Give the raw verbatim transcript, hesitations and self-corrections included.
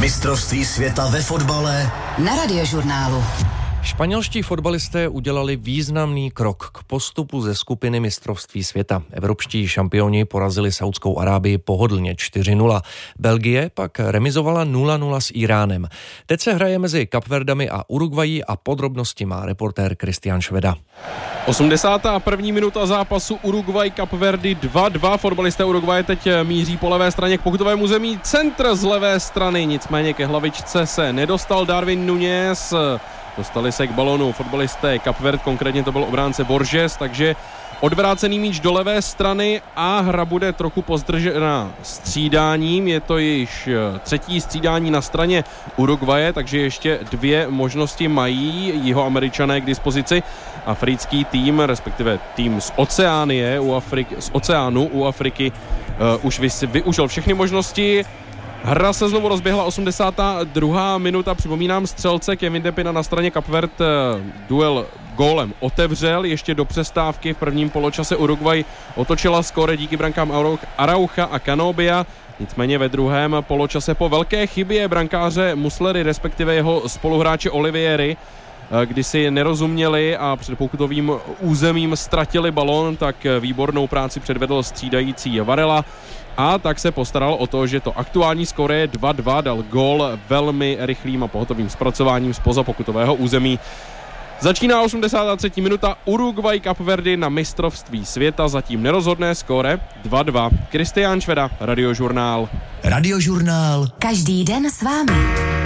Mistrovství světa ve fotbale na Radiožurnálu. Španělští fotbalisté udělali významný krok k postupu ze skupiny mistrovství světa. Evropští šampioni porazili Saudskou Arábii pohodlně čtyři nula. Belgie pak remizovala nula nula s Iránem. Teď se hraje mezi Kapverdami a Uruguayí a podrobnosti má reportér Kristián Šveda. osmdesátá první minuta zápasu Uruguay Kapverdy dva dva. Fotbalisté Uruguaye teď míří po levé straně k pokutovému území. Centr z levé strany, nicméně ke hlavičce se nedostal Darwin Núñez. Dostali se k balonu fotbalisté Kapverd, konkrétně to byl obránce Borges, takže odvrácený míč do levé strany a hra bude trochu pozdržena střídáním. Je to již třetí střídání na straně Uruguaye, takže ještě dvě možnosti mají Jihoameričané k dispozici. Africký tým, respektive tým z Oceánie, u Afrik, z Oceánu u Afriky uh, už vy, využil všechny možnosti. Hra se znovu rozběhla, osmdesátá druhá minuta, připomínám střelce Kevin De Pina na straně Kapverd duel gólem otevřel, ještě do přestávky v prvním poločase Uruguay otočila skóre díky brankám Araucha a Canobia, nicméně ve druhém poločase po velké chybě brankáře Muslery, respektive jeho spoluhráče Oliviery, kdy si nerozuměli a před pokutovým územím ztratili balón, tak výbornou práci předvedl střídající Varela. A tak se postaral o to, že to aktuální skóre je dva dva, dal gól velmi rychlým a pohotovým zpracováním zpoza pokutového území. Začíná osmdesátá třetí minuta, Uruguay Kapverdy na mistrovství světa, zatím nerozhodné skóre dva dva. Kristián Šveda, Radiožurnál. Radiožurnál. Každý den s vámi.